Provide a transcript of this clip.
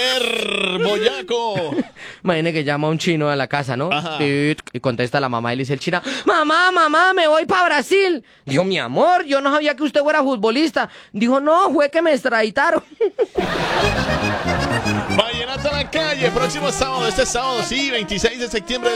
ver, boyaco. Imagine que llama un chino a la casa, ¿no? Ajá. Y contesta la mamá y le dice el chino, mamá, me voy para Brasil. Dijo, mi amor, yo no sabía que usted fuera futbolista. Dijo, no, fue que me extraditaron. Vallenato a la calle, próximo sábado, este sábado, sí, 26 de septiembre.